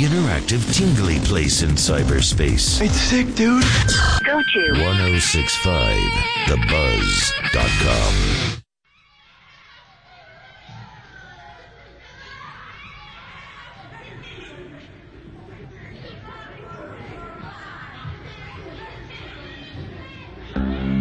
the interactive tingly place in cyberspace. It's sick, dude. Go to 1065thebuzz.com.